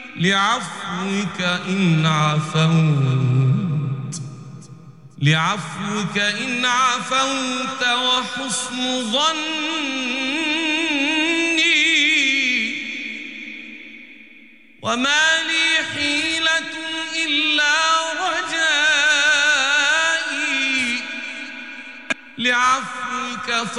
لعفوك إن عفوت وحسن ظني، وما لي حيلة إلا رجائي لعفوك